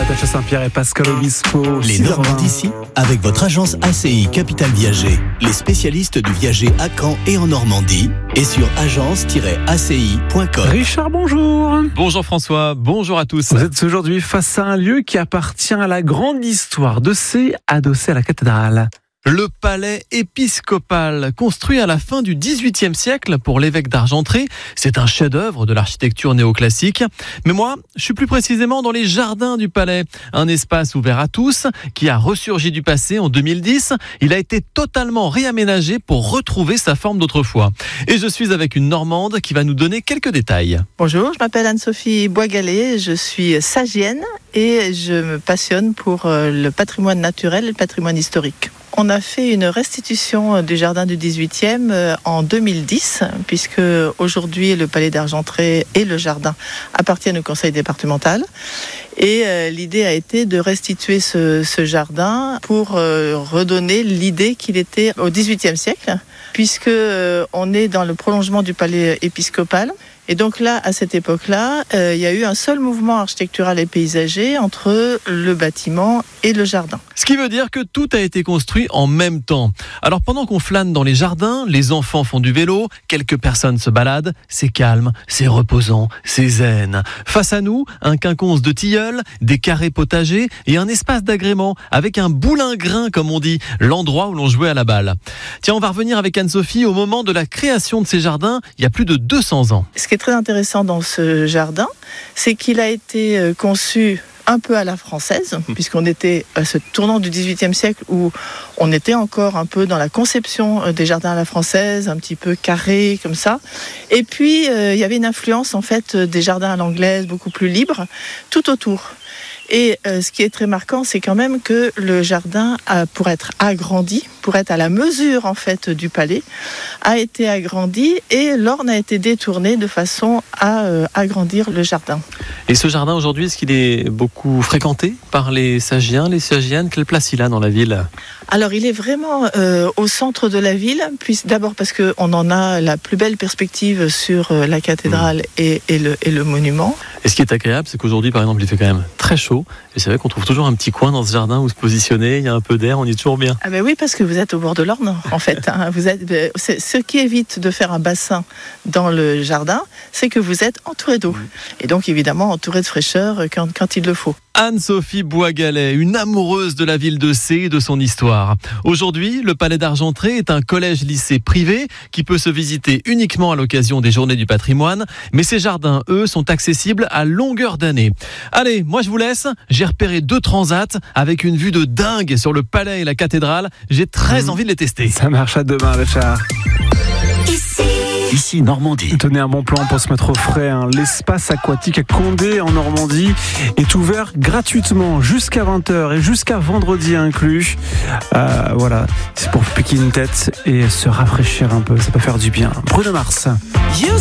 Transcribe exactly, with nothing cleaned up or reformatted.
Natacha Saint-Pierre et Pascal Obispo. Les Normands d'ici, avec votre agence A C I Capital Viager. Les spécialistes du viager à Caen et en Normandie. Et sur agence tiret a c i point com. Richard, bonjour. Bonjour François, bonjour à tous. Vous êtes aujourd'hui face à un lieu qui appartient à la grande histoire de C, adossé à la cathédrale. Le palais épiscopal, construit à la fin du dix-huitième siècle pour l'évêque d'Argentré, c'est un chef-d'œuvre de l'architecture néoclassique. Mais moi, je suis plus précisément dans les jardins du palais, un espace ouvert à tous qui a ressurgi du passé en deux mille dix. Il a été totalement réaménagé pour retrouver sa forme d'autrefois. Et je suis avec une Normande qui va nous donner quelques détails. Bonjour, je m'appelle Anne-Sophie Boisgalet, je suis sagienne et je me passionne pour le patrimoine naturel et le patrimoine historique. On a fait une restitution du jardin du dix-huitième en deux mille dix, puisque aujourd'hui le palais d'Argentré et le jardin appartiennent au conseil départemental. Et euh, l'idée a été de restituer ce, ce jardin pour euh, redonner l'idée qu'il était au dix-huitième siècle, puisque euh, on est dans le prolongement du palais épiscopal. Et donc là, à cette époque-là, euh, il y a eu un seul mouvement architectural et paysager entre le bâtiment et le jardin. Ce qui veut dire que tout a été construit en même temps. Alors pendant qu'on flâne dans les jardins, les enfants font du vélo, quelques personnes se baladent, c'est calme, c'est reposant, c'est zen. Face à nous, un quinconce de tilleuls, des carrés potagers et un espace d'agrément avec un boulingrin comme on dit, l'endroit où l'on jouait à la balle. Tiens, on va revenir avec Anne-Sophie au moment de la création de ces jardins, il y a plus de deux cents ans. Ce qui est très intéressant dans ce jardin, c'est qu'il a été conçu un peu à la française, puisqu'on était à ce tournant du dix-huitième siècle où on était encore un peu dans la conception des jardins à la française, un petit peu carré comme ça. Et puis, euh, il y avait une influence en fait des jardins à l'anglaise, beaucoup plus libres, tout autour. Et euh, ce qui est très marquant, c'est quand même que le jardin, a, pour être agrandi, pour être à la mesure en fait du palais, a été agrandi et l'orne a été détournée de façon à euh, agrandir le jardin. Et ce jardin aujourd'hui, est-ce qu'il est beaucoup fréquenté par les Sagiens, les Sagiennes? Quelle place il a dans la ville? Alors il est vraiment euh, au centre de la ville, puis d'abord parce qu'on en a la plus belle perspective sur euh, la cathédrale mmh. et, et, le, et le monument. Et ce qui est agréable, c'est qu'aujourd'hui par exemple il fait quand même très chaud. Et c'est vrai qu'on trouve toujours un petit coin dans ce jardin où se positionner, il y a un peu d'air, on y est toujours bien. Ah ben oui, parce que vous êtes au bord de l'Orne en fait. Hein. Vous êtes, c'est, ce qui évite de faire un bassin dans le jardin, c'est que vous êtes entouré d'eau. Mmh. Et donc évidemment entouré de fraîcheur quand, quand il le faut. Anne-Sophie Boisgalet, une amoureuse de la ville de C et de son histoire. Aujourd'hui, le Palais d'Argentré est un collège-lycée privé qui peut se visiter uniquement à l'occasion des Journées du patrimoine, mais ces jardins, eux, sont accessibles à longueur d'année. Allez, moi je vous laisse, j'ai repéré deux transats avec une vue de dingue sur le palais et la cathédrale. J'ai très mmh. envie de les tester. Ça marche, à demain, Richard. Ici. Ici Normandie. Tenez un bon plan pour se mettre au frais. Hein. L'espace aquatique à Condé en Normandie est ouvert gratuitement jusqu'à vingt heures et jusqu'à vendredi inclus. Euh, voilà, c'est pour piquer une tête et se rafraîchir un peu. Ça peut faire du bien. Bruno Mars.